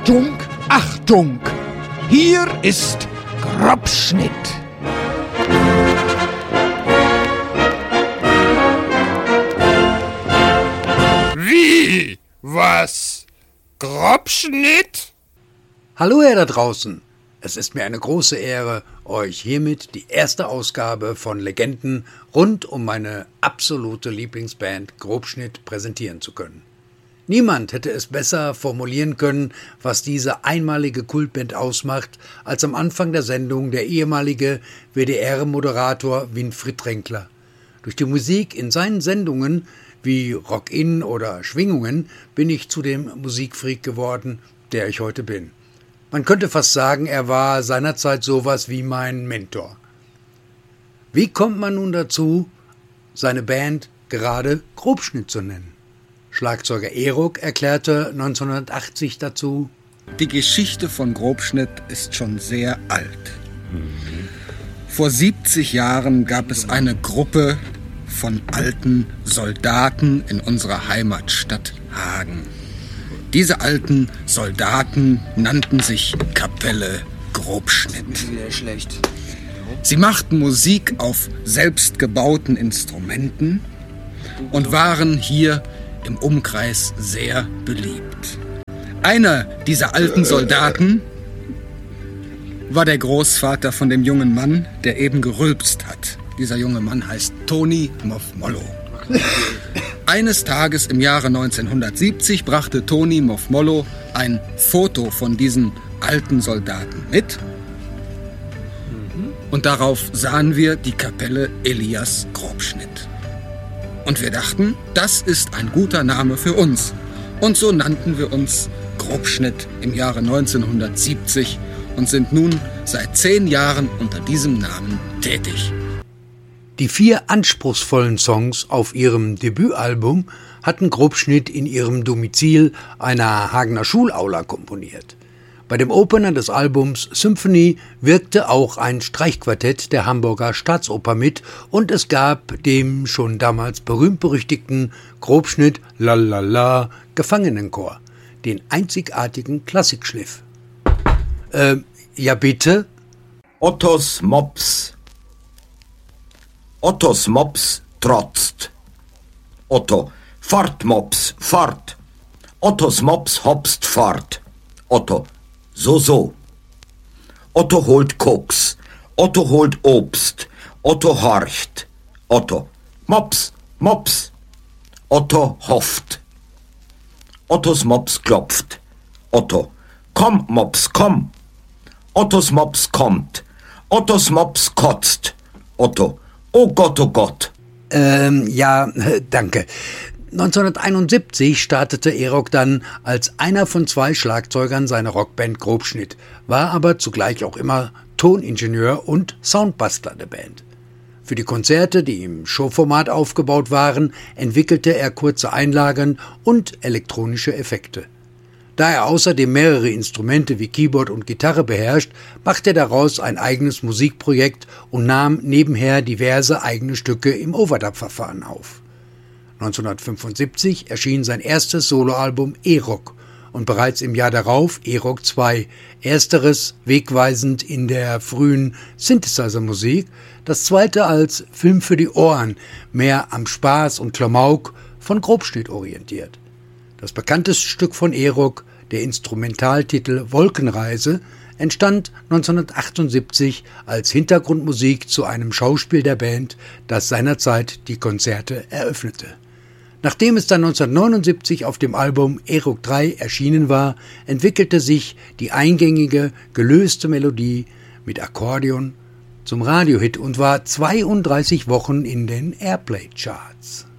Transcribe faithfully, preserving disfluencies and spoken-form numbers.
Achtung, Achtung! Hier ist Grobschnitt. Wie? Was? Grobschnitt? Hallo ihr da draußen. Es ist mir eine große Ehre, euch hiermit die erste Ausgabe von Legenden rund um meine absolute Lieblingsband Grobschnitt präsentieren zu können. Niemand hätte es besser formulieren können, was diese einmalige Kultband ausmacht, als am Anfang der Sendung der ehemalige W D R-Moderator Winfried Renkler. Durch die Musik in seinen Sendungen wie Rock-In oder Schwingungen bin ich zu dem Musikfreak geworden, der ich heute bin. Man könnte fast sagen, er war seinerzeit sowas wie mein Mentor. Wie kommt man nun dazu, seine Band gerade Grobschnitt zu nennen? Schlagzeuger Erok erklärte neunzehnhundertachtzig dazu: Die Geschichte von Grobschnitt ist schon sehr alt. Vor siebzig Jahren gab es eine Gruppe von alten Soldaten in unserer Heimatstadt Hagen. Diese alten Soldaten nannten sich Kapelle Grobschnitt. Sie machten Musik auf selbstgebauten Instrumenten und waren hier im Umkreis sehr beliebt. Einer dieser alten Soldaten war der Großvater von dem jungen Mann, der eben gerülpst hat. Dieser junge Mann heißt Tony Moff Mollo. Eines Tages im Jahre neunzehnhundertsiebzig brachte Tony Moff Mollo ein Foto von diesen alten Soldaten mit. Und darauf sahen wir die Kapelle Elias Grobschnitt. Und wir dachten, das ist ein guter Name für uns. Und so nannten wir uns Grobschnitt im Jahre neunzehnhundertsiebzig und sind nun seit zehn Jahren unter diesem Namen tätig. Die vier anspruchsvollen Songs auf ihrem Debütalbum hatten Grobschnitt in ihrem Domizil einer Hagener Schulaula komponiert. Bei dem Opener des Albums Symphony wirkte auch ein Streichquartett der Hamburger Staatsoper mit und es gab dem schon damals berühmt-berüchtigten Grobschnitt Lalala Gefangenenchor, den einzigartigen Klassikschliff. Äh, ja bitte? Ottos Mops. Ottos Mops trotzt. Otto, fort Mops, fort. Ottos Mops hopst fort. Otto, so, so. Otto holt Koks. Otto holt Obst. Otto horcht. Otto, Mops, Mops. Otto hofft. Ottos Mops klopft. Otto, komm, Mops, komm. Ottos Mops kommt. Ottos Mops kotzt. Otto, oh Gott, oh Gott. Ähm, ja, danke. neunzehnhunderteinundsiebzig startete Erok dann als einer von zwei Schlagzeugern seine Rockband Grobschnitt, war aber zugleich auch immer Toningenieur und Soundbastler der Band. Für die Konzerte, die im Showformat aufgebaut waren, entwickelte er kurze Einlagen und elektronische Effekte. Da er außerdem mehrere Instrumente wie Keyboard und Gitarre beherrscht, machte er daraus ein eigenes Musikprojekt und nahm nebenher diverse eigene Stücke im Overdub-Verfahren auf. neunzehnhundertfünfundsiebzig erschien sein erstes Soloalbum Erok und bereits im Jahr darauf Erok zwei, ersteres wegweisend in der frühen Synthesizer-Musik, das zweite als Film für die Ohren, mehr am Spaß und Klamauk von Grobschnitt orientiert. Das bekannteste Stück von Erok, der Instrumentaltitel Wolkenreise, entstand neunzehnhundertachtundsiebzig als Hintergrundmusik zu einem Schauspiel der Band, das seinerzeit die Konzerte eröffnete. Nachdem es dann neunzehnhundertneunundsiebzig auf dem Album Erok drei erschienen war, entwickelte sich die eingängige, gelöste Melodie mit Akkordeon zum Radiohit und war zweiunddreißig Wochen in den Airplay-Charts.